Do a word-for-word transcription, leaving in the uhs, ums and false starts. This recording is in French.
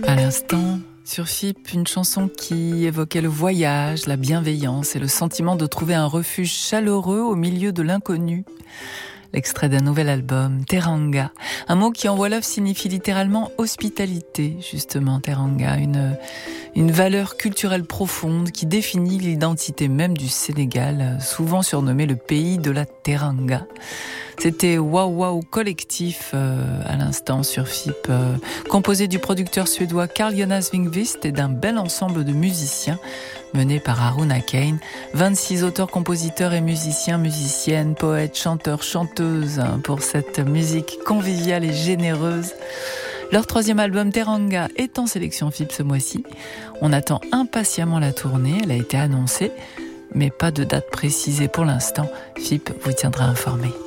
À l'instant, sur F I P, une chanson qui évoquait le voyage, la bienveillance et le sentiment de trouver un refuge chaleureux au milieu de l'inconnu. L'extrait d'un nouvel album, Teranga. Un mot qui en wolof signifie littéralement hospitalité, justement, Teranga. Une, une valeur culturelle profonde qui définit l'identité même du Sénégal, souvent surnommé le pays de la Teranga. C'était Wow Wow Collectif euh, à l'instant sur F I P, euh, composé du producteur suédois Carl Jonas Wingvist et d'un bel ensemble de musiciens mené par Haruna Kane. vingt-six auteurs, compositeurs et musiciens, musiciennes, poètes, chanteurs, chanteuses hein, pour cette musique conviviale et généreuse. Leur troisième album Teranga est en sélection F I P ce mois-ci. On attend impatiemment la tournée, elle a été annoncée, mais pas de date précisée pour l'instant. F I P vous tiendra informé.